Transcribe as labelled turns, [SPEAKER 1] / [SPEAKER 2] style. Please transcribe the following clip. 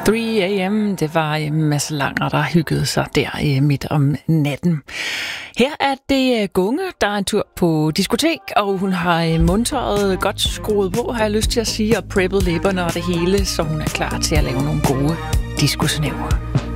[SPEAKER 1] 3 a.m. Det var Mads Langer, der hyggede sig der midt om natten. Her er det Gunge, der er en tur på diskotek, og hun har mundtøjet godt skruet på, har jeg lyst til at sige, og preppet læberne og det hele, så hun er klar til at lave nogle gode diskosnæver.